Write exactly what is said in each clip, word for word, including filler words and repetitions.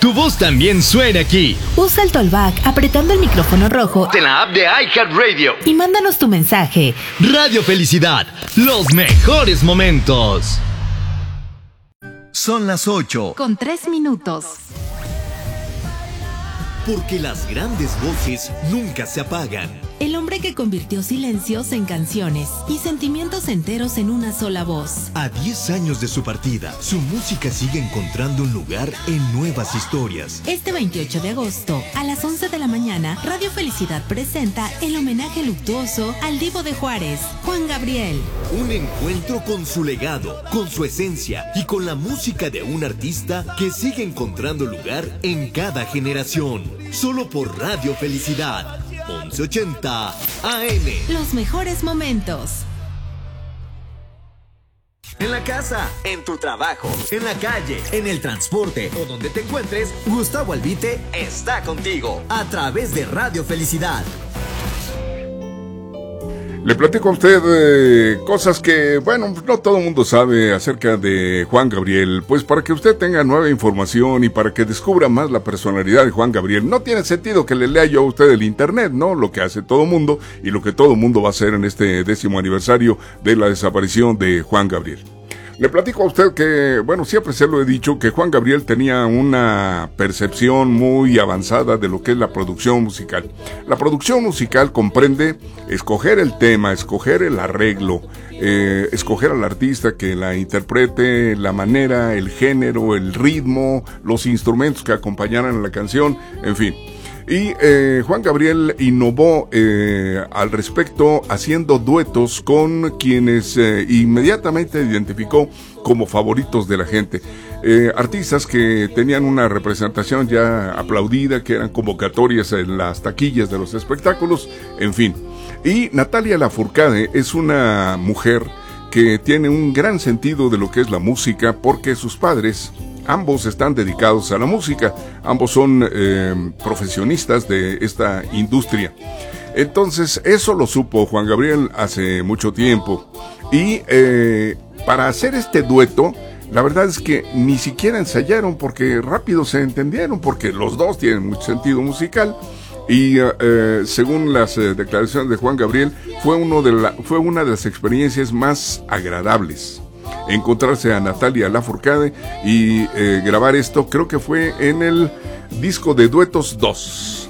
tu voz también suena aquí. Usa el Tollback apretando el micrófono rojo en la app de iHeartRadio y mándanos tu mensaje. Radio Felicidad, los mejores momentos. Son las ocho. Con tres minutos. Porque las grandes voces nunca se apagan. El hombre que convirtió silencios en canciones y sentimientos enteros en una sola voz. A diez años de su partida, su música sigue encontrando un lugar en nuevas historias. Este veintiocho de agosto, a las once de la mañana, Radio Felicidad presenta el homenaje luctuoso al Divo de Juárez, Juan Gabriel. Un encuentro con su legado, con su esencia y con la música de un artista que sigue encontrando lugar en cada generación. Solo por Radio Felicidad. once ochenta A M. Los mejores momentos. En la casa, en tu trabajo, en la calle, en el transporte o donde te encuentres, Gustavo Albite está contigo a través de Radio Felicidad. Le platico a usted eh, cosas que, bueno, no todo el mundo sabe acerca de Juan Gabriel. Pues para que usted tenga nueva información y para que descubra más la personalidad de Juan Gabriel, no tiene sentido que le lea yo a usted el internet, ¿no? Lo que hace todo el mundo y lo que todo el mundo va a hacer en este décimo aniversario de la desaparición de Juan Gabriel. Le platico a usted que, bueno, siempre se lo he dicho, que Juan Gabriel tenía una percepción muy avanzada de lo que es la producción musical. La producción musical comprende escoger el tema, escoger el arreglo, eh, escoger al artista que la interprete, la manera, el género, el ritmo, los instrumentos que acompañaran a la canción, en fin. Y eh, Juan Gabriel innovó eh, al respecto haciendo duetos con quienes eh, inmediatamente identificó como favoritos de la gente. Eh, artistas que tenían una representación ya aplaudida, que eran convocatorias en las taquillas de los espectáculos, en fin. Y Natalia Lafourcade es una mujer que tiene un gran sentido de lo que es la música porque sus padres... ambos están dedicados a la música, ambos son eh, profesionistas de esta industria. Entonces, eso lo supo Juan Gabriel hace mucho tiempo. Y eh, para hacer este dueto, la verdad es que ni siquiera ensayaron porque rápido se entendieron, porque los dos tienen mucho sentido musical. Y eh, según las eh, declaraciones de Juan Gabriel, fue, uno de la, fue una de las experiencias más agradables. Encontrarse a Natalia Lafourcade y eh, grabar esto, creo que fue en el disco de Duetos dos.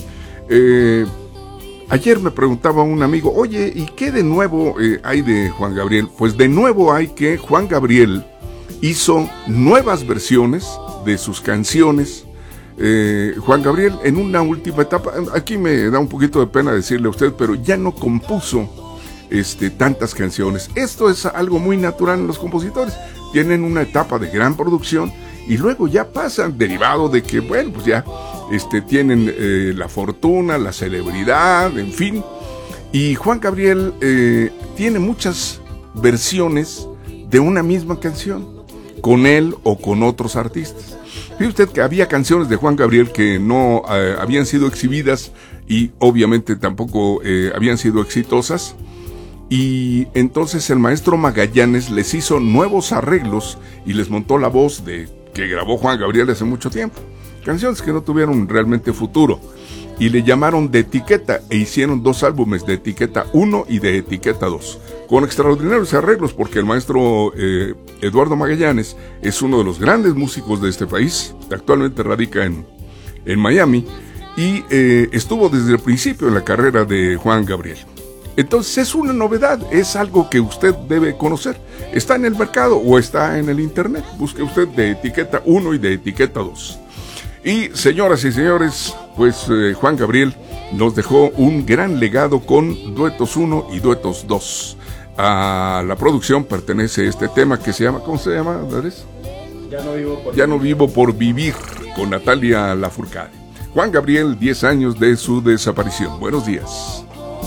Eh, ayer me preguntaba un amigo, oye, ¿y qué de nuevo eh, hay de Juan Gabriel? Pues de nuevo hay que Juan Gabriel hizo nuevas versiones de sus canciones. Eh, Juan Gabriel en una última etapa, aquí me da un poquito de pena decirle a usted, pero ya no compuso Este, tantas canciones. Esto es algo muy natural en los compositores. Tienen una etapa de gran producción y luego ya pasan, derivado de que, bueno, pues ya este, tienen eh, la fortuna, la celebridad, en fin. Y Juan Gabriel eh, tiene muchas versiones de una misma canción, con él o con otros artistas. Fíjate usted que había canciones de Juan Gabriel que no eh, habían sido exhibidas y obviamente tampoco eh, habían sido exitosas. Y entonces el maestro Magallanes les hizo nuevos arreglos y les montó la voz de que grabó Juan Gabriel hace mucho tiempo. Canciones que no tuvieron realmente futuro. Y le llamaron De Etiqueta e hicieron dos álbumes, De Etiqueta uno y De Etiqueta dos. Con extraordinarios arreglos porque el maestro eh, Eduardo Magallanes es uno de los grandes músicos de este país. Actualmente radica en, en Miami y eh, estuvo desde el principio en la carrera de Juan Gabriel. Entonces es una novedad, es algo que usted debe conocer. Está en el mercado o está en el internet. Busque usted De Etiqueta uno y De Etiqueta dos. Y señoras y señores, pues eh, Juan Gabriel nos dejó un gran legado con Duetos uno y Duetos dos. A la producción pertenece este tema que se llama, ¿cómo se llama, Andrés? Ya no vivo por Ya no vivo por vivir, con Natalia Lafourcade. Juan Gabriel, diez años de su desaparición. Buenos días.